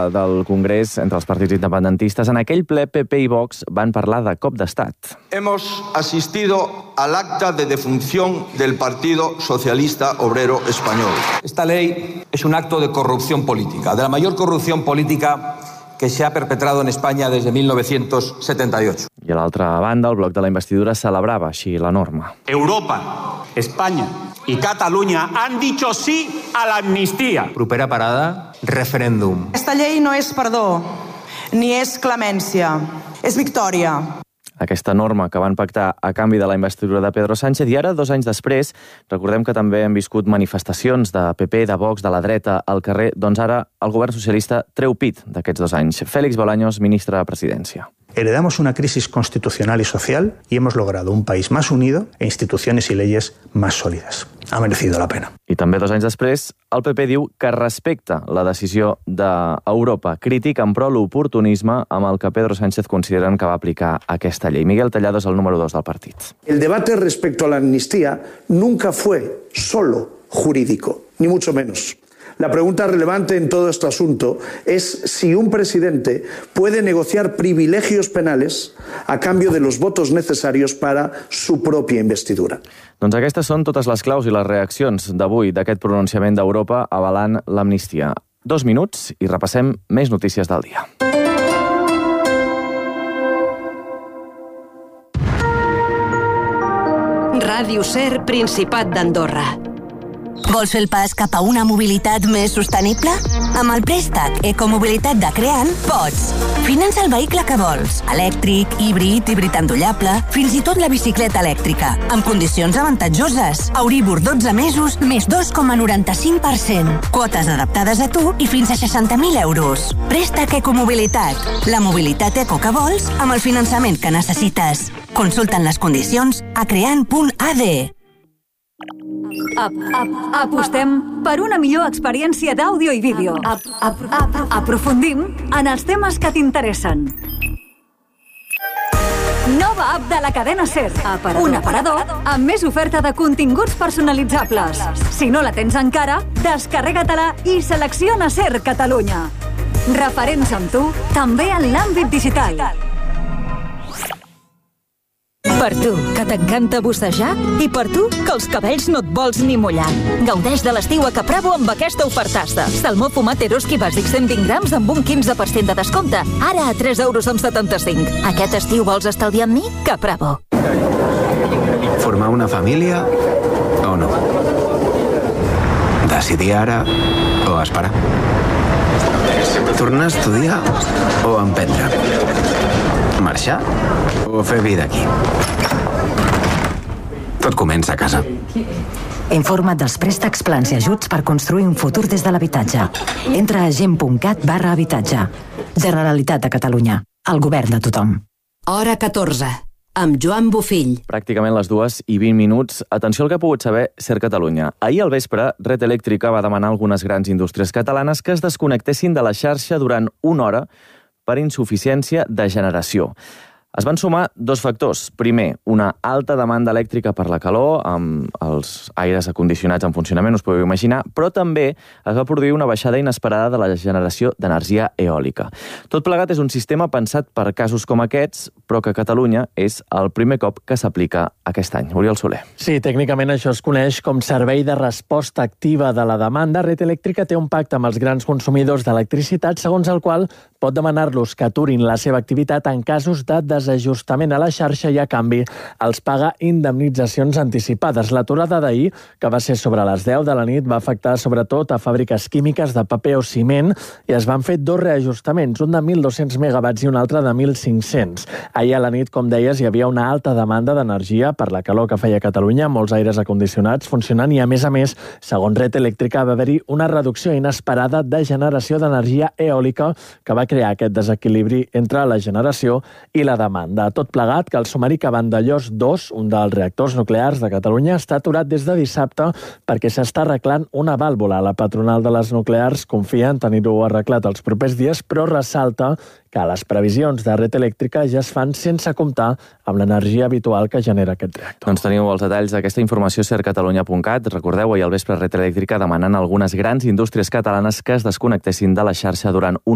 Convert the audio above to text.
del Congrés entre els partits independentistes. En aquell ple, PP i Vox van parlar de cop d'estat. Hemos asistido al acta de defunción del Partido Socialista Obrero Español. Esta ley es un acto de corrupción política, de la mayor corrupción política que se ha perpetrado en España desde 1978. I a l'altra banda, el bloc de la investidura celebrava així la norma. Europa, España y Cataluña han dicho sí a la amnistía. Propera parada, referèndum. Aquesta llei no és perdó, ni és clemència, és victòria. Aquesta norma que van pactar a canvi de la investidura de Pedro Sánchez, i ara, 2 anys després, recordem que també hem viscut manifestacions de PP, de Vox, de la dreta al carrer, doncs ara el govern socialista treu pit d'aquests 2 anys. Félix Bolaños, ministre de Presidència. Heredamos una crisis constitucional y social y hemos logrado un país más unido e instituciones y leyes más sólidas. Ha merecido la pena. I també 2 anys després, el PP diu que respecta la decisió d'Europa. Critiquen, però, l'oportunisme amb el que Pedro Sánchez consideren que va aplicar aquesta llei. Miguel Tellado és el número 2 del partit. El debate respecto a la amnistía nunca fue solo jurídico, ni mucho menos. La pregunta relevante en todo este asunto es si un presidente puede negociar privilegios penales a cambio de los votos necesarios para su propia investidura. Doncs aquestes són totes les claus i les reaccions d'avui d'aquest pronunciament d'Europa avalant l'amnistia. 2 minuts i repassem més notícies del dia. Ràdio Ser, Principat d'Andorra. Vols fer el pas cap a una mobilitat més sostenible? Amb el préstec Ecomobilitat de Creant pots. Finança el vehicle que vols. Elèctric, híbrid endollable, fins i tot la bicicleta elèctrica. Amb condicions avantatjoses. Euribor 12 mesos, més 2,95%. Quotes adaptades a tu i fins a 60.000 euros. Préstec Ecomobilitat. La mobilitat eco que vols amb el finançament que necessites. Consulta'n les condicions a creant.ad. Apostem per una millor experiència d'àudio i vídeo. Aprofundim en els temes que t'interessen. Nova app de la cadena SER. Un aparador amb més oferta de continguts personalitzables. Si no la tens encara, descarrega-te-la i selecciona SER Catalunya. Referents amb tu, també en l'àmbit digital. Per tu, que t'encanta bussejar, i per tu, que els cabells no et vols ni mullar. Gaudeix de l'estiu a Capravo amb aquesta ofertassa. Salmó fumat Eroski bàsic 120 grams amb un 15% de descompte. Ara a 3,75 €. Aquest estiu vols estalviar amb mi? Capravo. Formar una família o no? Decidir ara o esperar? Tornar a estudiar o emprendre? Marxar o fer vida aquí? Tot comença a casa. Informa't dels préstecs, plans i ajuts per construir un futur des de l'habitatge. Entra a gent.cat/habitatge. Generalitat de Catalunya. El govern de tothom. Hora 14. Amb Joan Bofill. Pràcticament les 2:20. Atenció al que ha pogut saber SER Catalunya. Ahir al vespre, Red Eléctrica va demanar a algunes grans indústries catalanes que es desconnectessin de la xarxa durant 1 hora per insuficiència de generació. Es van sumar 2 factors. Primer, una alta demanda elèctrica per la calor, amb els aires acondicionats en funcionament, us podeu imaginar, però també es va produir una baixada inesperada de la generació d'energia eòlica. Tot plegat és un sistema pensat per casos com aquests, però que a Catalunya és el primer cop que s'aplica aquest any. Oriol Soler. Sí, tècnicament això es coneix com Servei de Resposta Activa de la Demanda. Red Eléctrica té un pacte amb els grans consumidors d'electricitat, segons el qual pot demanar-los que aturin la seva activitat en casos de desajustament a la xarxa i, a canvi, els paga indemnitzacions anticipades. L'aturada d'ahir, que va ser sobre les 10 de la nit, va afectar sobretot a fàbriques químiques de paper o ciment i es van fer 2 reajustaments, un de 1.200 megawatts i un altre de 1.500. Ahir a la nit, com deies, hi havia una alta demanda d'energia per la calor que feia Catalunya, molts aires acondicionats funcionant i, a més, segons Red Eléctrica, va haver-hi una reducció inesperada de generació d'energia eòlica que va crear aquest desequilibri entre la generació i la demanda. Tot plegat, que el sumari que Vandellós 2, un dels reactors nuclears de Catalunya, està aturat des de dissabte perquè s'està arreglant una vàlvula. La patronal de les nuclears confia en tenir-ho arreglat els propers dies, però ressalta que les previsions de Red Eléctrica ja es fan sense comptar amb l'energia habitual que genera aquest reactor. Doncs teniu els detalls d'aquesta informació a sercatalunya.cat. Recordeu, ahir al vespre Red Eléctrica demanant a algunes grans indústries catalanes que es desconnectessin de la xarxa durant